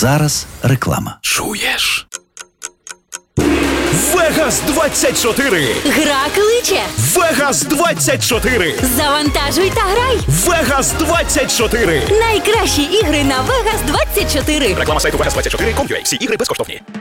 зараз реклама. Чуєш? Вегас 24! Гра кличе! Вегас 24! Завантажуй та грай! Вегас 24! Найкращі ігри на Vegas 24! Реклама сайту Vegas24.com.ua. Всі ігри безкоштовні.